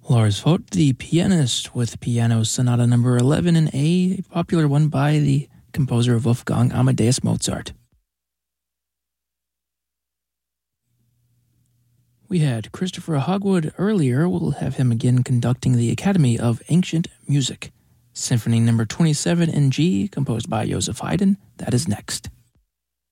Lars Vogt, the pianist, with Piano Sonata number 11 in A, a popular one by the composer Wolfgang Amadeus Mozart. We had Christopher Hogwood earlier. We'll have him again conducting the Academy of Ancient Music. Symphony number 27 in G, composed by Joseph Haydn. That is next.